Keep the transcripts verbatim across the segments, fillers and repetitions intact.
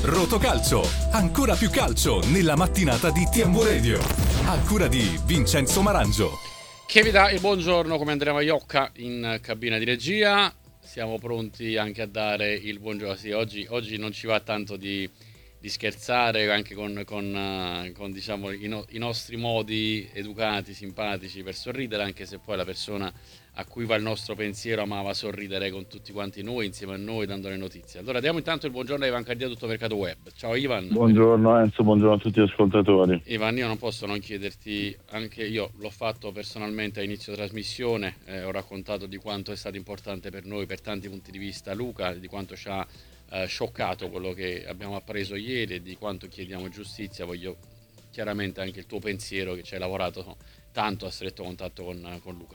Rotocalcio, ancora più calcio nella mattinata di T M Radio, a cura di Vincenzo Marangio. Che vi dà il buongiorno come Andrea Maiocca in cabina di regia. Siamo pronti anche a dare il buongiorno. Sì, oggi, oggi non ci va tanto di, di scherzare, anche con, con, con diciamo, i, no, i nostri modi educati, simpatici per sorridere, anche se poi la persona a cui va il nostro pensiero amava sorridere con tutti quanti noi, insieme a noi, dando le notizie. Allora diamo intanto il buongiorno a Ivan Cardia, tutto Mercato Web. Ciao Ivan. Buongiorno Enzo, buongiorno a tutti gli ascoltatori. Ivan, io non posso non chiederti, anche io l'ho fatto personalmente a inizio trasmissione, eh, ho raccontato di quanto è stato importante per noi per tanti punti di vista Luca, di quanto ci ha eh, scioccato quello che abbiamo appreso ieri e di quanto chiediamo giustizia. Voglio chiaramente anche il tuo pensiero, che ci hai lavorato tanto a stretto contatto con, con Luca.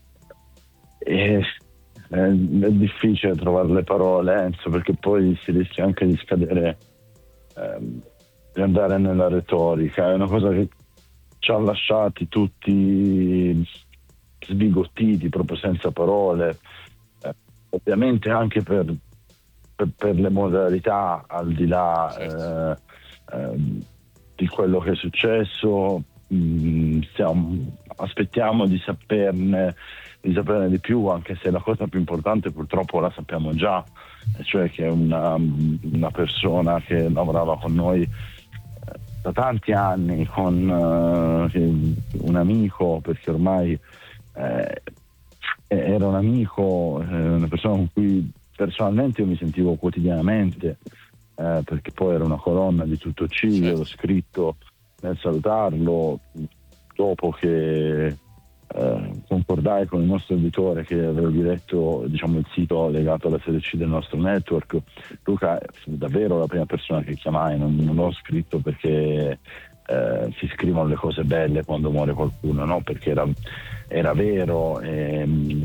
È, è, è difficile trovare le parole, Enzo, perché poi si rischia anche di scadere, ehm, di andare nella retorica. È una cosa che ci ha lasciati tutti sbigottiti, proprio senza parole, eh, ovviamente anche per, per, per le modalità, al di là certo. eh, eh, di quello che è successo. Mh, stiamo, aspettiamo di saperne di saperne di più, anche se la cosa più importante purtroppo la sappiamo già, cioè che una, una persona che lavorava con noi eh, da tanti anni, con uh, un amico, perché ormai eh, era un amico, eh, una persona con cui personalmente io mi sentivo quotidianamente, eh, perché poi era una colonna di Tutto C, certo. Ero scritto nel salutarlo dopo che Eh, concordai con il nostro editore che aveva diretto, diciamo, il sito legato alla Serie C del nostro network. Luca è davvero la prima persona che chiamai, non, non l'ho scritto perché eh, si scrivono le cose belle quando muore qualcuno, no? Perché era, era vero. E,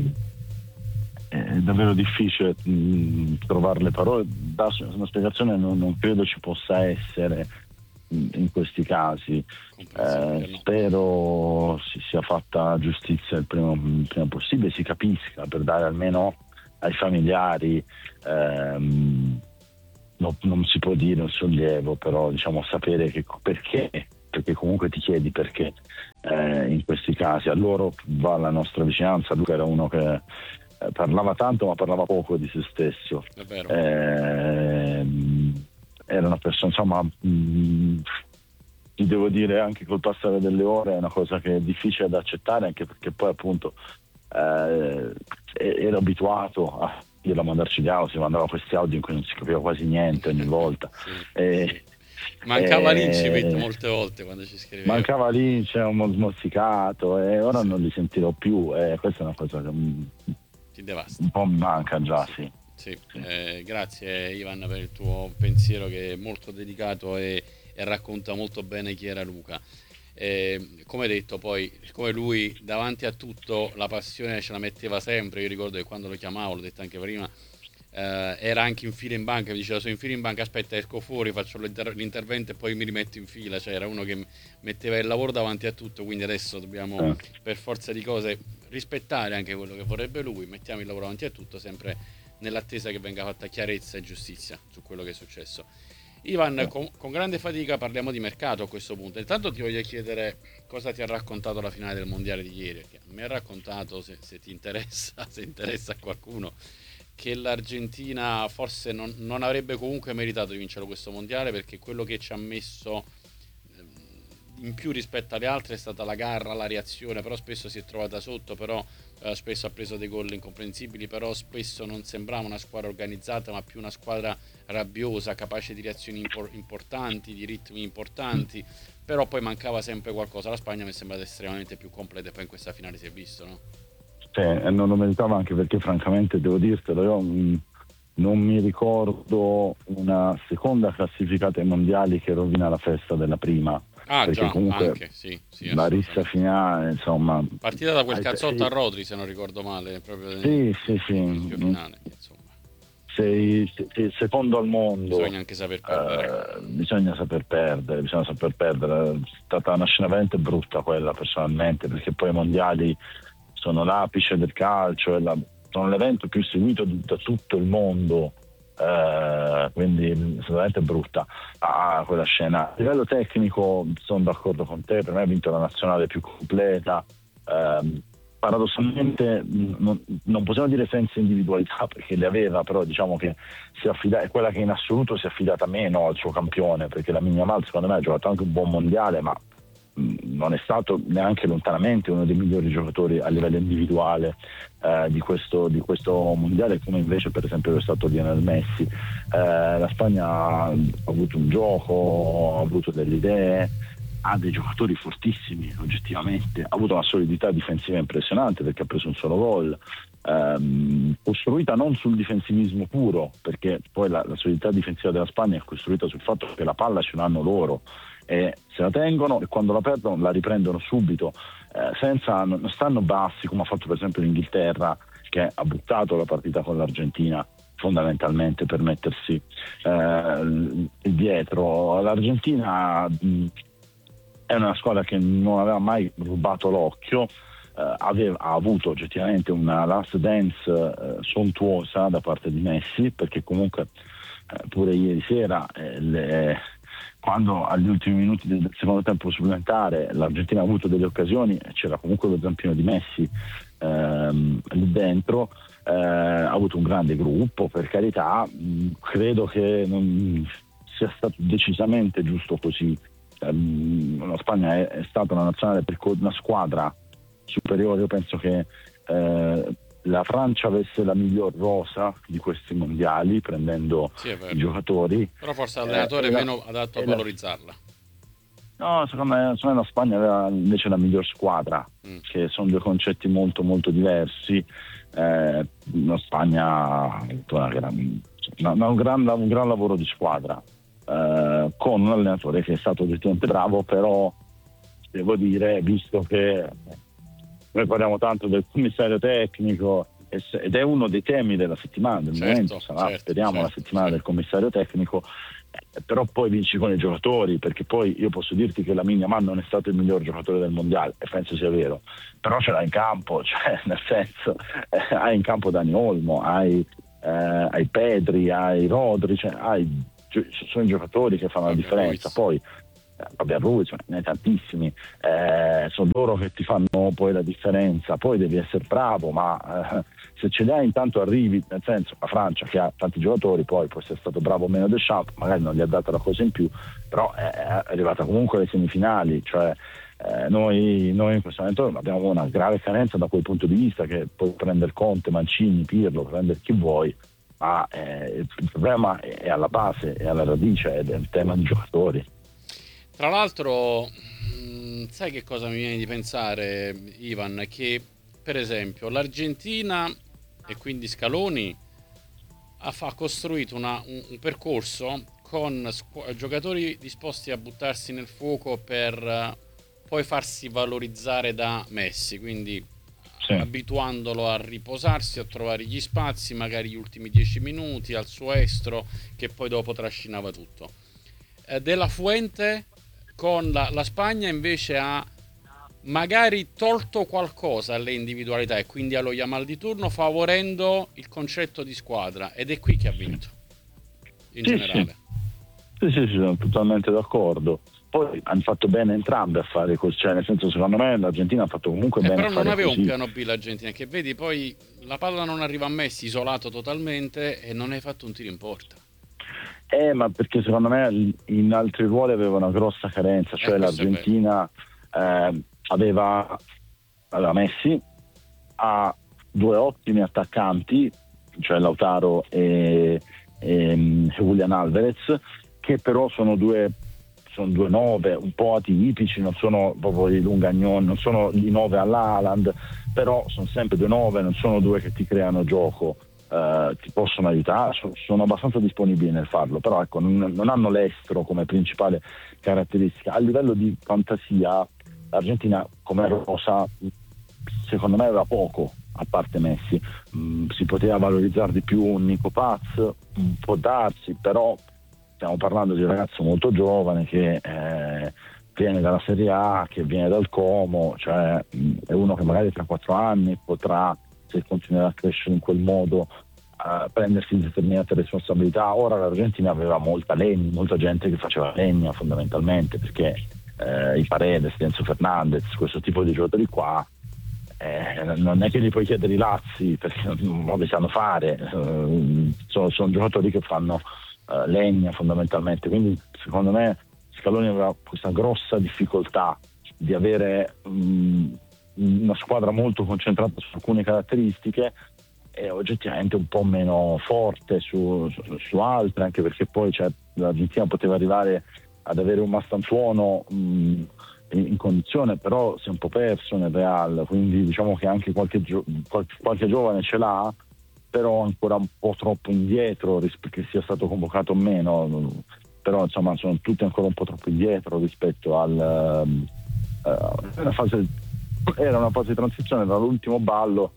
è davvero difficile mh, trovare le parole. Da una spiegazione non, non credo ci possa essere in questi casi. Eh, spero si sia fatta giustizia il prima, il prima possibile, si capisca, per dare almeno ai familiari ehm, no, non si può dire un sollievo, però diciamo sapere che perché, perché comunque ti chiedi perché eh, in questi casi. A loro va la nostra vicinanza. Luca era uno che eh, parlava tanto ma parlava poco di se stesso. È vero. Eh, era una persona, insomma, mh, ti devo dire, anche col passare delle ore è una cosa che è difficile da accettare, anche perché poi appunto eh, ero abituato a dirlo, a mandarci gli audio, si mandava questi audio in cui non si capiva quasi niente ogni volta. Sì, e, sì. Mancava e, l'incipit molte volte quando ci scriveva. Mancava l'incipit, un mozzicato, e ora sì. Non li sentirò più, e questa è una cosa che ti devasta. Un po' mi manca già, sì. Sì, eh, grazie Ivan per il tuo pensiero, che è molto dedicato e, e racconta molto bene chi era Luca. Eh, come detto, poi, come lui davanti a tutto la passione ce la metteva sempre. Io ricordo che quando lo chiamavo, l'ho detto anche prima, eh, era anche in fila in banca, mi diceva: sono in fila in banca, aspetta, esco fuori, faccio l'inter- l'intervento e poi mi rimetto in fila. Cioè era uno che metteva il lavoro davanti a tutto, quindi adesso dobbiamo per forza di cose rispettare anche quello che vorrebbe lui, mettiamo il lavoro davanti a tutto, sempre nell'attesa che venga fatta chiarezza e giustizia su quello che è successo. Ivan, con, con grande fatica parliamo di mercato a questo punto. Intanto ti voglio chiedere cosa ti ha raccontato la finale del mondiale di ieri, perché mi ha raccontato, se, se ti interessa, se interessa a qualcuno, che l'Argentina forse non, non avrebbe comunque meritato di vincere questo mondiale, perché quello che ci ha messo in più rispetto alle altre è stata la garra, la reazione, però spesso si è trovata sotto, però eh, spesso ha preso dei gol incomprensibili, però spesso non sembrava una squadra organizzata ma più una squadra rabbiosa, capace di reazioni impor- importanti, di ritmi importanti, però poi mancava sempre qualcosa. La Spagna mi è sembrata estremamente più completa e poi in questa finale si è visto, no? Sì, e non lo meritava, anche perché francamente devo dirtelo, io mh, non mi ricordo una seconda classificata ai mondiali che rovina la festa della prima. Ah perché già, comunque anche, sì, sì, la rissa finale, insomma, partita da quel cazzotto sì. a Rodri, se non ricordo male, proprio sì, nel, sì, sì. finale, insomma. Sei, sei secondo al mondo, bisogna anche saper perdere. Eh, bisogna saper perdere, bisogna saper perdere. È stata una scena veramente brutta quella, personalmente, perché poi i mondiali sono l'apice del calcio, è la, sono l'evento più seguito da tutto il mondo. Eh, quindi è veramente brutta ah, quella scena. A livello tecnico sono d'accordo con te, per me ha vinto la nazionale più completa. Eh, paradossalmente non, non possiamo dire senza individualità perché le aveva, però diciamo che si affida, è quella che in assoluto si è affidata meno al suo campione, perché la Yamal secondo me ha giocato anche un buon mondiale, ma mh, non è stato neanche lontanamente uno dei migliori giocatori a livello individuale eh, di, questo, di questo mondiale, come invece per esempio è stato Lionel Messi. Eh, la Spagna ha avuto un gioco, ha avuto delle idee, ha dei giocatori fortissimi oggettivamente, ha avuto una solidità difensiva impressionante perché ha preso un solo gol, ehm, costruita non sul difensivismo puro, perché poi la, la solidità difensiva della Spagna è costruita sul fatto che la palla ce l'hanno loro e se la tengono e quando la perdono la riprendono subito, eh, senza, non stanno bassi come ha fatto per esempio l'Inghilterra, che ha buttato la partita con l'Argentina fondamentalmente per mettersi eh, dietro. L'Argentina mh, è una squadra che non aveva mai rubato l'occhio, eh, aveva, ha avuto oggettivamente una last dance eh, sontuosa da parte di Messi, perché comunque eh, pure ieri sera eh, le, quando agli ultimi minuti del secondo tempo supplementare l'Argentina ha avuto delle occasioni, c'era comunque lo zampino di Messi ehm, lì dentro, eh, ha avuto un grande gruppo, per carità, mh, credo che non sia stato decisamente giusto così. La Spagna è, è stata una nazionale per una squadra superiore. Io penso che eh, la Francia avesse la miglior rosa di questi mondiali prendendo sì, i giocatori, però forse l'allenatore eh, è meno adatto a valorizzarla. No, secondo me, secondo me la Spagna aveva invece la miglior squadra, mm. che sono due concetti molto molto diversi. Eh, la Spagna ha avuto una gran, una, un, gran, un gran lavoro di squadra, Uh, con un allenatore che è stato oggettivamente bravo, però devo dire, visto che noi parliamo tanto del commissario tecnico ed è uno dei temi della settimana, del certo, momento sarà, certo, speriamo, certo, la settimana certo. del commissario tecnico, eh, però poi vinci con i giocatori, perché poi io posso dirti che Lamine Yamal non è stato il miglior giocatore del mondiale e penso sia vero, però ce l'ha in campo, cioè nel senso eh, hai in campo Dani Olmo, hai, eh, hai Pedri, hai Rodri, cioè hai sono i giocatori che fanno la Vabbè, differenza. Ruiz. Poi Fabio Ruiz, ne hai tantissimi, eh, sono loro che ti fanno poi la differenza. Poi devi essere bravo, ma eh, se ce li hai intanto arrivi, nel senso la Francia che ha tanti giocatori, poi può essere stato bravo o meno Deschamps, magari non gli ha dato la cosa in più, però è arrivata comunque alle semifinali, cioè eh, noi, noi in questo momento abbiamo una grave carenza da quel punto di vista, che puoi prendere Conte, Mancini, Pirlo, prendere chi vuoi, ma eh, il problema è alla base, è alla radice, è il tema dei giocatori. Tra l'altro, mh, sai che cosa mi viene di pensare, Ivan? Che per esempio l'Argentina e quindi Scaloni ha, fa, costruito una, un, un percorso con squ- giocatori disposti a buttarsi nel fuoco per uh, poi farsi valorizzare da Messi, quindi sì. abituandolo a riposarsi, a trovare gli spazi, magari gli ultimi dieci minuti, al suo estro, che poi dopo trascinava tutto. Eh, De La Fuente con la, la Spagna invece ha magari tolto qualcosa alle individualità e quindi allo Yamal di turno, favorendo il concetto di squadra, ed è qui che ha vinto in sì, generale. Sì. sì, sì, sì, sono totalmente d'accordo. Poi hanno fatto bene entrambi a fare così, cioè nel senso, secondo me l'Argentina ha fatto comunque eh, bene però a fare non aveva così. un piano B l'Argentina, che vedi poi la palla non arriva a Messi, isolato totalmente, e non hai fatto un tiro in porta. Eh, ma perché secondo me in altri ruoli aveva una grossa carenza, cioè eh, l'Argentina eh, aveva, aveva Messi, ha due ottimi attaccanti, cioè Lautaro e, e Julián Álvarez, che però sono due sono due nove un po' atipici, non sono proprio i lungagnoni, non sono i nove all'Haaland, però sono sempre due nove, non sono due che ti creano gioco. Uh, ti possono aiutare, so, sono abbastanza disponibili nel farlo, però ecco, non, non hanno l'estro come principale caratteristica. A livello di fantasia l'Argentina come rosa secondo me aveva poco, a parte Messi. Mm, si poteva valorizzare di più un Nico Paz, mm, può darsi, però stiamo parlando di un ragazzo molto giovane che eh, viene dalla Serie A, che viene dal Como, cioè mh, è uno che magari tra quattro anni potrà, se continuerà a crescere in quel modo, uh, prendersi determinate responsabilità. Ora l'Argentina aveva molta legna, molta gente che faceva legna fondamentalmente, perché uh, i Paredes, Enzo Fernandez, questo tipo di giocatori qua, eh, non è che gli puoi chiedere i lazzi perché non, non li sanno fare, uh, sono, sono giocatori che fanno uh, legna fondamentalmente, quindi secondo me Scaloni aveva questa grossa difficoltà di avere um, una squadra molto concentrata su alcune caratteristiche e oggettivamente un po' meno forte su, su, su altre, anche perché poi cioè, l'Argentina poteva arrivare ad avere un Mastantuono um, in, in condizione, però si è un po' perso nel Real, quindi diciamo che anche qualche, gio- qualche, qualche giovane ce l'ha, però ancora un po' troppo indietro che sia stato convocato o meno, però insomma sono tutti ancora un po' troppo indietro rispetto al uh, una fase, era una fase di transizione dall'ultimo ballo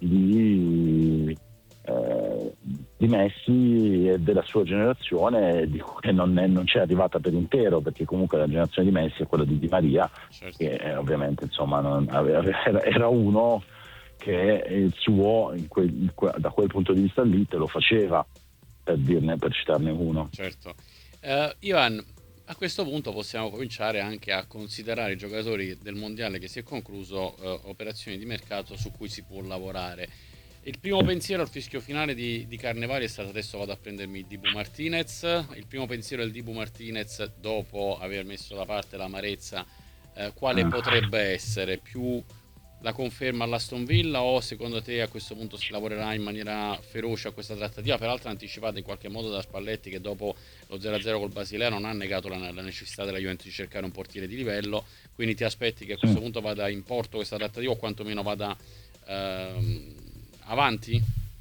di, eh, di Messi e della sua generazione, di cui non, è, non c'è arrivata per intero, perché comunque la generazione di Messi è quella di Di Maria, certo. Che eh, ovviamente insomma non, era, era uno che il suo in quel, in que, da quel punto di vista lì te lo faceva, per dirne, per citarne uno. Certo. Uh, Ivan, a questo punto possiamo cominciare anche a considerare i giocatori del mondiale che si è concluso uh, operazioni di mercato su cui si può lavorare. Il primo pensiero al fischio finale di, di Carnevali è stato: adesso vado a prendermi il Dibu Martinez. Il primo pensiero del Dibu Martinez dopo aver messo da parte l'amarezza, uh, quale uh. potrebbe essere? Più la conferma all'Aston Villa, o secondo te a questo punto si lavorerà in maniera feroce a questa trattativa, peraltro anticipata in qualche modo da Spalletti, che dopo lo zero a zero col Basilea non ha negato la, la necessità della Juventus di cercare un portiere di livello, quindi ti aspetti che a questo punto vada in porto questa trattativa o quantomeno vada ehm, avanti?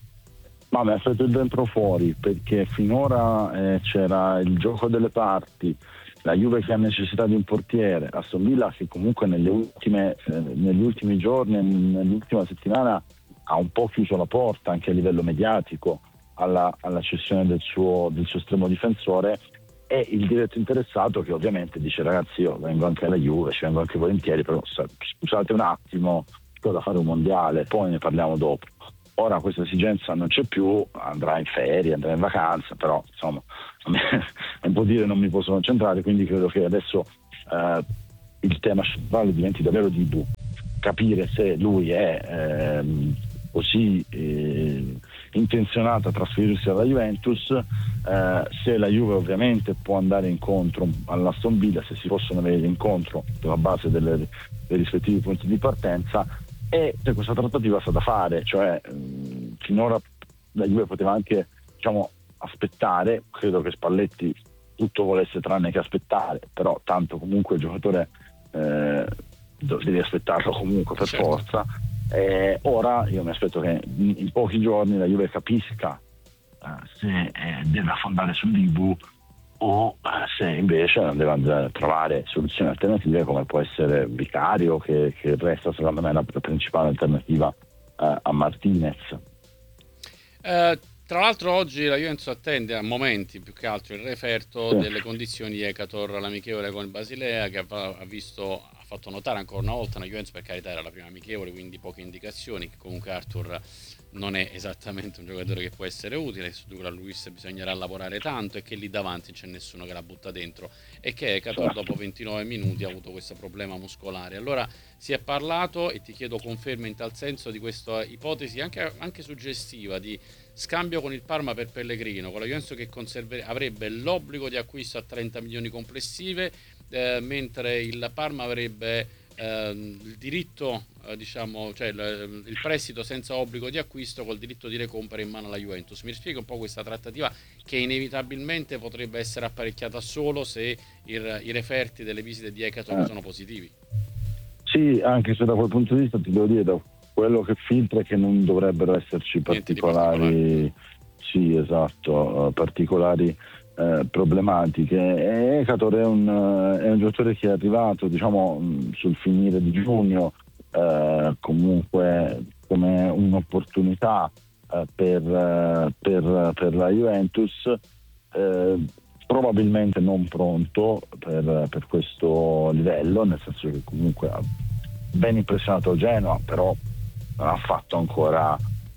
Ma mi aspetto il dentro fuori, perché finora eh, c'era il gioco delle parti, la Juve che ha necessità di un portiere, Aston Villa che comunque nelle ultime, eh, negli ultimi giorni, nell'ultima settimana ha un po' chiuso la porta anche a livello mediatico alla, alla cessione del suo, del suo estremo difensore, e il diretto interessato che ovviamente dice: ragazzi, io vengo anche alla Juve, ci vengo anche volentieri, però scusate un attimo, ho da fare un mondiale, poi ne parliamo dopo. Ora questa esigenza non c'è più, andrà in ferie, andrà in vacanza, però insomma non può dire non mi posso concentrare, quindi credo che adesso eh, il tema centrale diventi davvero di Dibu, capire se lui è eh, così eh, intenzionato a trasferirsi alla Juventus, eh, se la Juve ovviamente può andare incontro all'Aston Villa, se si possono venire incontro sulla base delle, dei rispettivi punti di partenza, e se questa trattativa sta da fare, cioè mh, finora la Juve poteva anche, diciamo, aspettare. Credo che Spalletti tutto volesse tranne che aspettare, però tanto comunque il giocatore eh, devi aspettarlo comunque per certo. forza. E ora io mi aspetto che in, in pochi giorni la Juve capisca eh, se eh, deve affondare sul Dibu o se invece deve andare a trovare soluzioni alternative, come può essere Vicario, che, che resta secondo me la principale alternativa uh, a Martinez. Uh, tra l'altro oggi la Juventus attende a momenti più che altro il referto sì. delle condizioni di Ekator all'amichevole con il Basilea, che ha, ha visto ha fatto notare ancora una volta una Juventus, per carità era la prima amichevole, quindi poche indicazioni, che comunque Arthur non è esattamente un giocatore che può essere utile, su Douglas Luiz bisognerà lavorare tanto, e che lì davanti c'è nessuno che la butta dentro, e che Ekator dopo ventinove minuti ha avuto questo problema muscolare. Allora si è parlato, e ti chiedo conferma in tal senso, di questa ipotesi anche, anche suggestiva di scambio con il Parma per Pellegrino, con la Juventus che conserve, avrebbe l'obbligo di acquisto a trenta milioni complessive, eh, mentre il Parma avrebbe eh, il diritto, eh, diciamo, cioè il, il prestito senza obbligo di acquisto col diritto di recompra in mano alla Juventus. Mi spiega un po' questa trattativa, che inevitabilmente potrebbe essere apparecchiata solo se il, i referti delle visite di Ekator eh. sono positivi. Sì, anche se da quel punto di vista ti devo dire, da quello che filtra è che non dovrebbero esserci particolari, particolari. Sì, esatto, particolari eh, problematiche. E Ekator è un, è un giocatore che è arrivato, diciamo, sul finire di giugno, eh, comunque come un'opportunità eh, per, per, per la Juventus, eh, probabilmente non pronto per, per questo livello, nel senso che comunque ha ben impressionato il Genoa, però non ha fatto ancora uh,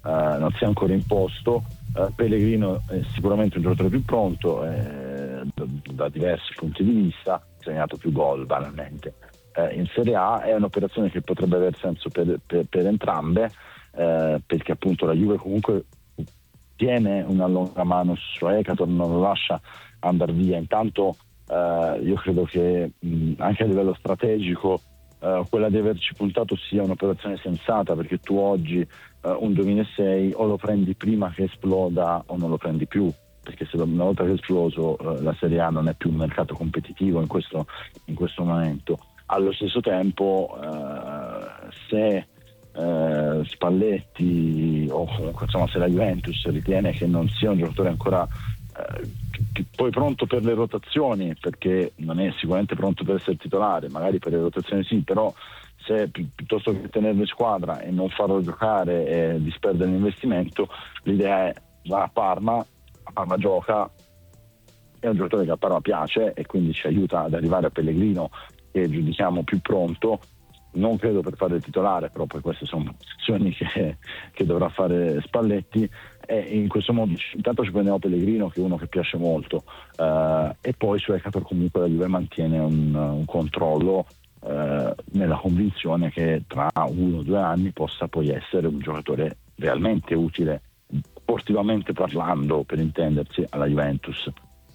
uh, non si è ancora imposto. uh, Pellegrino è sicuramente un giocatore più pronto, eh, da, da diversi punti di vista, ha segnato più gol banalmente. Uh, in Serie A è un'operazione che potrebbe aver senso per, per, per entrambe, uh, perché appunto la Juve comunque tiene una longa mano su Ekator, non lo lascia andare via. Intanto uh, io credo che mh, anche a livello strategico uh, quella di averci puntato sia un'operazione sensata, perché tu oggi uh, un duemilasei o lo prendi prima che esploda o non lo prendi più, perché se una volta che è esploso uh, la Serie A non è più un mercato competitivo in questo, in questo momento. Allo stesso tempo uh, se Uh, Spalletti o comunque insomma se la Juventus ritiene che non sia un giocatore ancora uh, che poi pronto per le rotazioni, perché non è sicuramente pronto per essere titolare, magari per le rotazioni sì, però se pi- piuttosto che tenerlo in squadra e non farlo giocare e disperdere l'investimento, l'idea è va a Parma, a Parma gioca, è un giocatore che a Parma piace e quindi ci aiuta ad arrivare a Pellegrino, che giudichiamo più pronto. Non credo per fare il titolare, però poi queste sono posizioni che, che dovrà fare Spalletti, e in questo modo intanto ci prendiamo Pellegrino, che è uno che piace molto, uh, e poi su Ekator comunque la Juve mantiene un, un controllo uh, nella convinzione che tra uno o due anni possa poi essere un giocatore realmente utile, sportivamente parlando, per intendersi, alla Juventus.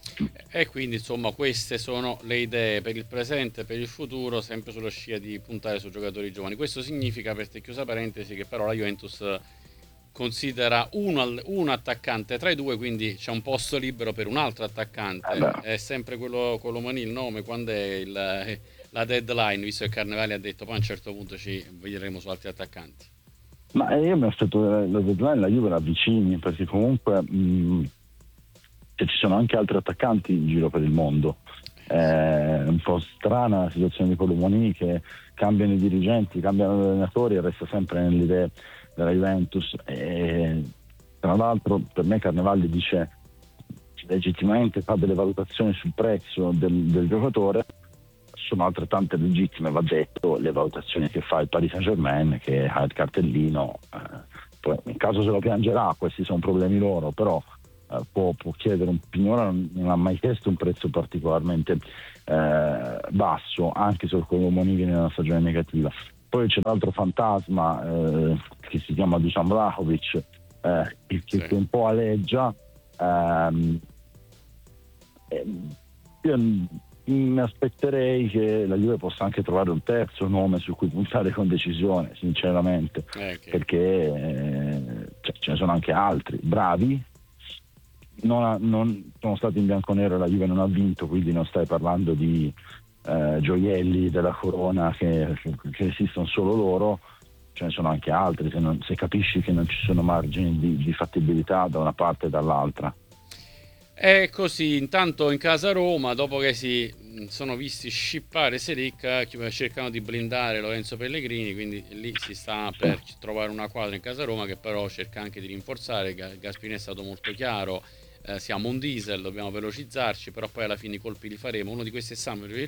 E quindi insomma queste sono le idee per il presente e per il futuro, sempre sulla scia di puntare su giocatori giovani. Questo significa, per te chiusa parentesi, che però la Juventus considera uno, un attaccante tra i due, quindi c'è un posto libero per un altro attaccante. Eh è sempre quello, quello Mani il nome, quando è il, la deadline, visto che Carnevali ha detto poi a un certo punto ci vedremo su altri attaccanti. Ma io mi aspetto la deadline, la Juve la avvicini, perché comunque mh, ci sono anche altri attaccanti in giro per il mondo. È un po' strana la situazione di Colomoni, che cambiano i dirigenti, cambiano gli allenatori e resta sempre nelle idee della Juventus. E tra l'altro per me Carnevali dice legittimamente, fa delle valutazioni sul prezzo del, del giocatore, sono altrettante legittime, va detto, le valutazioni che fa il Paris Saint-Germain, che ha il cartellino, eh, poi in caso se lo piangerà, questi sono problemi loro, però Può, può chiedere un Pignora non, non ha mai chiesto un prezzo particolarmente eh, basso, anche se con Colomoni viene una stagione negativa. Poi c'è l'altro fantasma eh, che si chiama Dusan Vlahovic, eh, che, sì. che un po' aleggia. ehm, eh, io mi aspetterei che la Juve possa anche trovare un terzo nome su cui puntare con decisione, sinceramente, eh, okay. perché eh, cioè, ce ne sono anche altri bravi. Non, ha, non sono stati in bianconero, la Juve non ha vinto, quindi non stai parlando di eh, gioielli della corona che, che esistono solo loro, ce ne sono anche altri, se, non, se capisci che non ci sono margini di, di fattibilità da una parte e dall'altra. È così. Intanto in casa Roma, dopo che si sono visti scippare Selic, cercano di blindare Lorenzo Pellegrini, quindi lì si sta per trovare una quadra in casa Roma, che però cerca anche di rinforzare. Gasperini è stato molto chiaro, eh, siamo un diesel, dobbiamo velocizzarci, però poi alla fine i colpi li faremo. Uno di questi è Summerville?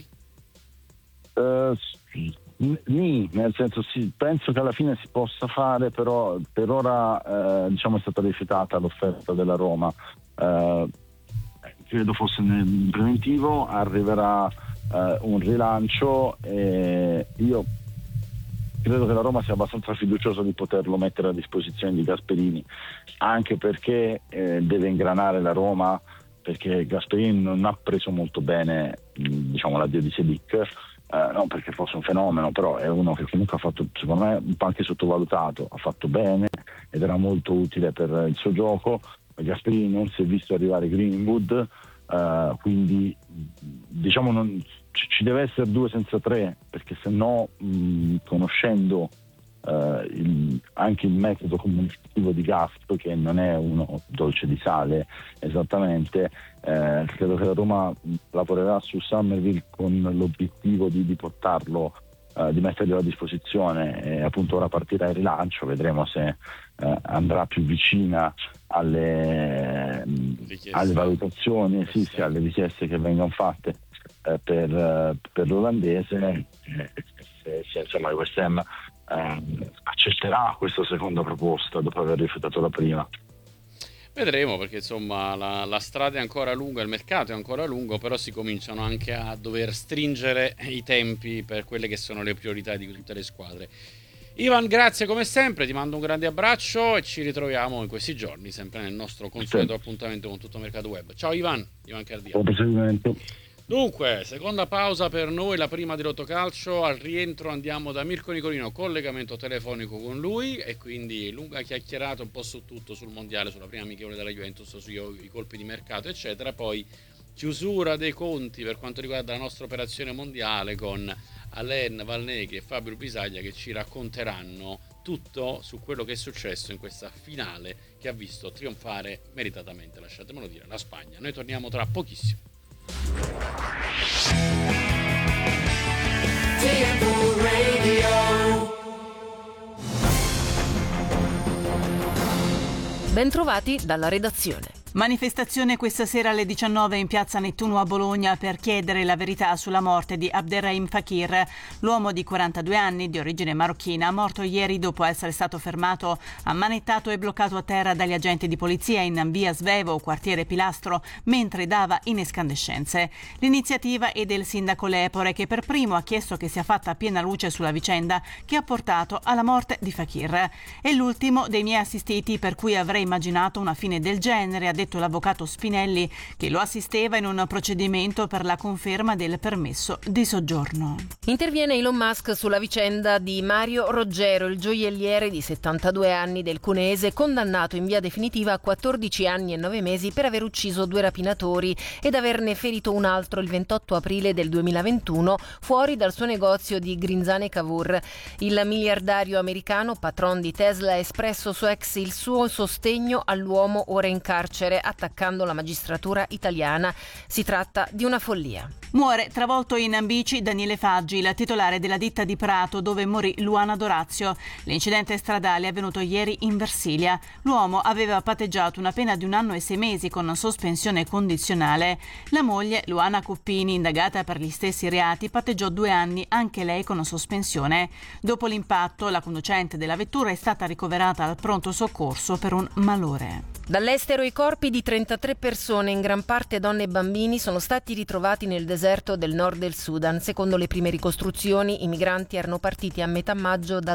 Uh, sì, nel senso sì, penso che alla fine si possa fare, però per ora eh, diciamo è stata rifiutata l'offerta della Roma. Uh, credo fosse nel preventivo, arriverà uh, un rilancio e io credo che la Roma sia abbastanza fiduciosa di poterlo mettere a disposizione di Gasperini, anche perché eh, deve ingranare la Roma, perché Gasperini non ha preso molto bene mh, diciamo l'addio di Selic, eh, non perché fosse un fenomeno, però è uno che comunque ha fatto, secondo me, un po' anche sottovalutato, ha fatto bene ed era molto utile per il suo gioco. Gasperini non si è visto arrivare Greenwood, uh, quindi diciamo non, ci, ci deve essere due senza tre, perché se no mh, conoscendo uh, il, anche il metodo comunicativo di Gasp, che non è uno dolce di sale esattamente, eh, credo che la Roma lavorerà su Summerville con l'obiettivo di, di portarlo, uh, di metterlo a disposizione, e appunto ora partirà il rilancio, vedremo se uh, andrà più vicina alle, alle valutazioni, sì, sì, alle richieste che vengono fatte eh, per, per l'olandese. Eh, se, se, insomma, il West Ham eh, accetterà questa seconda proposta dopo aver rifiutato la prima. Vedremo, perché insomma la, la strada è ancora lunga, il mercato è ancora lungo, però si cominciano anche a dover stringere i tempi per quelle che sono le priorità di tutte le squadre. Ivan, grazie come sempre, ti mando un grande abbraccio e ci ritroviamo in questi giorni, sempre nel nostro consueto sì. appuntamento con Tutto Mercato Web. Ciao Ivan, Ivan Cardia. Buon proseguimento. Dunque, seconda pausa per noi, la prima di Rotocalcio. Al rientro andiamo da Mirko Nicolino, collegamento telefonico con lui, e quindi lunga chiacchierata un po' su tutto, sul mondiale, sulla prima amichevole della Juventus, sui colpi di mercato eccetera. Poi chiusura dei conti per quanto riguarda la nostra operazione mondiale con Alain Valneghi e Fabio Bisaglia, che ci racconteranno tutto su quello che è successo in questa finale che ha visto trionfare meritatamente, lasciatemelo dire, la Spagna. Noi torniamo tra pochissimo. Bentrovati dalla redazione. Manifestazione questa sera alle diciannove in piazza Nettuno a Bologna per chiedere la verità sulla morte di Abderrahim Fakir. L'uomo di quarantadue anni, di origine marocchina, morto ieri dopo essere stato fermato, ammanettato e bloccato a terra dagli agenti di polizia in via Svevo, quartiere Pilastro, mentre dava in escandescenze. L'iniziativa è del sindaco Lepore, che per primo ha chiesto che sia fatta piena luce sulla vicenda che ha portato alla morte di Fakir. È l'ultimo dei miei assistiti per cui avrei immaginato una fine del genere, ha detto l'avvocato Spinelli, che lo assisteva in un procedimento per la conferma del permesso di soggiorno. Interviene Elon Musk sulla vicenda di Mario Roggero, il gioielliere di settantadue anni del Cuneese, condannato in via definitiva a quattordici anni e nove mesi per aver ucciso due rapinatori ed averne ferito un altro il ventotto aprile del duemilaventuno fuori dal suo negozio di Grinzane Cavour. Il miliardario americano, patron di Tesla, ha espresso su X il suo sostegno all'uomo ora in carcere, attaccando la magistratura italiana. Si tratta di una follia. Muore travolto in bici Daniele Faggi, il titolare della ditta di Prato dove morì Luana Dorazio. L'incidente stradale è avvenuto ieri in Versilia. L'uomo aveva patteggiato una pena di un anno e sei mesi con sospensione condizionale. La moglie, Luana Cuppini, indagata per gli stessi reati, patteggiò due anni anche lei con sospensione. Dopo l'impatto, la conducente della vettura è stata ricoverata al pronto soccorso per un malore. Dall'estero i corpi di trentatré persone, in gran parte donne e bambini, sono stati ritrovati nel deserto del nord del Sudan. Secondo le prime ricostruzioni, i migranti erano partiti a metà maggio da